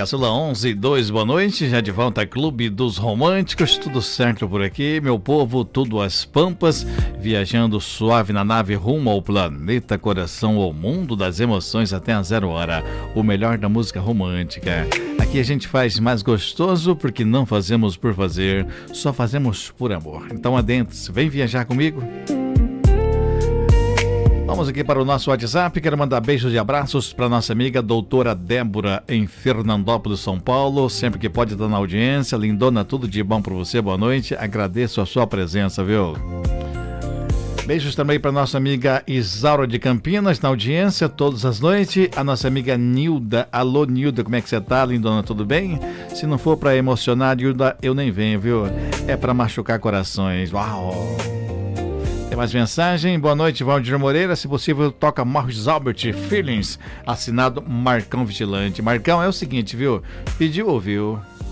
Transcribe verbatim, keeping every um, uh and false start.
Caçula onze e dois, boa noite, já de volta ao Clube dos Românticos, tudo certo por aqui, meu povo, tudo às pampas, viajando suave na nave rumo ao planeta coração, ao mundo das emoções até a zero hora, o melhor da música romântica. Aqui a gente faz mais gostoso porque não fazemos por fazer, só fazemos por amor. Então adentre-se, vem viajar comigo. Vamos aqui para o nosso WhatsApp, quero mandar beijos e abraços para nossa amiga doutora Débora em Fernandópolis, São Paulo, sempre que pode estar na audiência. Lindona, tudo de bom para você, boa noite, agradeço a sua presença, viu? Beijos também para nossa amiga Isaura de Campinas, na audiência, todas as noites. A nossa amiga Nilda, alô Nilda, como é que você tá, lindona, tudo bem? Se não for para emocionar, Nilda, eu nem venho, viu? É para machucar corações, uau! Tem mais mensagem? Boa noite, Valdir Moreira. Se possível, toca Morris Albert, Feelings, assinado Marcão Vigilante. Marcão, é o seguinte, viu? Pediu, ouviu.